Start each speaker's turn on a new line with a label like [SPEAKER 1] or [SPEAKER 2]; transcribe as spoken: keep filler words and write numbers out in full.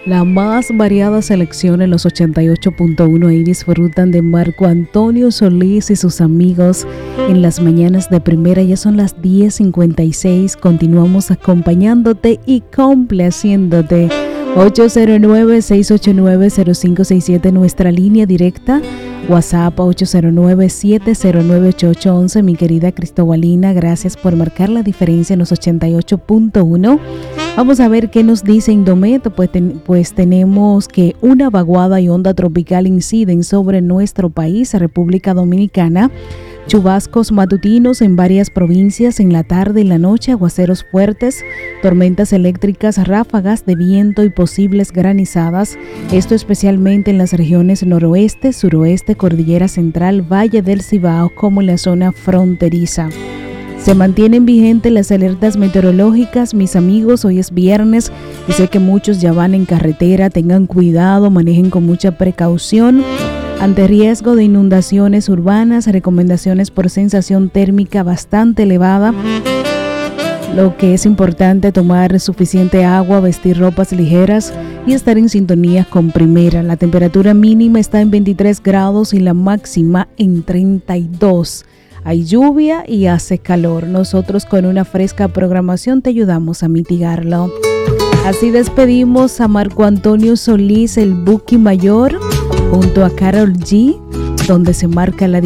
[SPEAKER 1] La más variada selección en los ochenta y ocho punto uno y disfrutan de Marco Antonio Solís y sus amigos en las mañanas de primera. Ya son las diez cincuenta y seis. Continuamos acompañándote y complaciéndote. ocho cero nueve, seis ocho nueve, cero cinco seis siete, nuestra línea directa. WhatsApp ocho cero nueve, siete cero nueve, ocho ocho uno uno. Mi querida Cristobalina, gracias por marcar la diferencia en los ochenta y ocho punto uno. Vamos a ver qué nos dice Indomet. Pues, ten, pues tenemos que una vaguada y onda tropical inciden sobre nuestro país, República Dominicana. Chubascos matutinos en varias provincias en la tarde y la noche, aguaceros fuertes, tormentas eléctricas, ráfagas de viento y posibles granizadas. Esto especialmente en las regiones noroeste, suroeste, cordillera central, Valle del Cibao, como en la zona fronteriza. Se mantienen vigentes las alertas meteorológicas, mis amigos. Hoy es viernes y sé que muchos ya van en carretera. Tengan cuidado, manejen con mucha precaución. Ante riesgo de inundaciones urbanas, recomendaciones por sensación térmica bastante elevada. Lo que es importante, tomar suficiente agua, vestir ropas ligeras y estar en sintonía con primera. La temperatura mínima está en veintitrés grados y la máxima en treinta y dos. Hay lluvia y hace calor. Nosotros con una fresca programación te ayudamos a mitigarlo. Así despedimos a Marco Antonio Solís, el Buki Mayor, junto a Karol G, donde se marca la